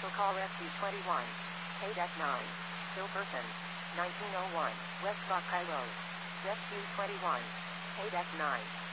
Call SU-21. KDEC 9. Silverton. 1901. West Rock Cairo. SU-21. KDEC 9.